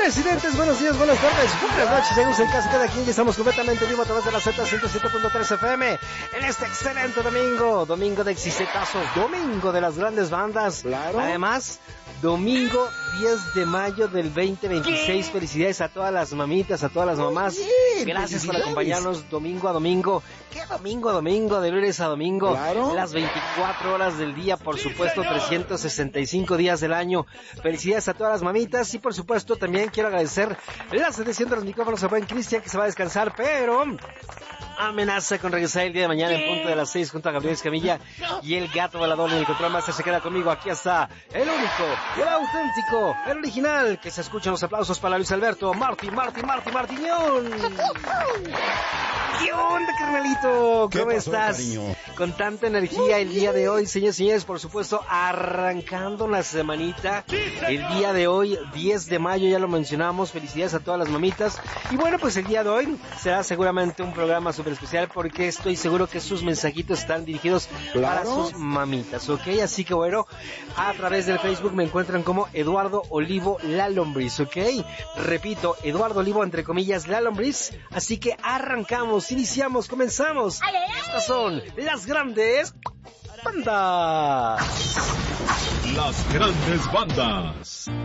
Residentes, buenos días, buenas tardes, buenas noches, seguimos en casa cada quien y estamos completamente vivo a través de la Z107.3 FM en este excelente domingo de exitazos, domingo de las grandes bandas, claro. Además, domingo 10 de mayo del 2026, ¿qué? Felicidades a todas las mamitas, a todas las mamás, gracias por acompañarnos domingo a domingo, ¿qué domingo a domingo, de lunes a domingo? Claro. Las 24 horas del día, por supuesto, 365 días del año, felicidades a todas las mamitas y por supuesto también quiero agradecer la cesión de los micrófonos a buen Cristian que se va a descansar, pero amenaza con regresar el día de mañana en punto de las 6 junto a Gabriel Escamilla y el gato volador en el control master se queda conmigo. Aquí está el único, el auténtico, el original, que se escuchan los aplausos para Luis Alberto Martiñón. ¿Qué onda, carnalito? ¿Cómo estás? Cariño? Con tanta energía el día de hoy, señores y señores, por supuesto, arrancando la semanita. El día de hoy, 10 de mayo, ya lo mencionamos, felicidades a todas las mamitas. Y bueno, pues el día de hoy será seguramente un programa súper especial porque estoy seguro que sus mensajitos están dirigidos para sus mamitas, ¿ok? Así que bueno, a través del Facebook me encuentran como Eduardo Olivo La Lombriz, ¿ok? Repito, Eduardo Olivo, entre comillas, La Lombriz. Así que arrancamos, iniciamos, comenzamos. Estas son las grandes bandas. Las grandes bandas.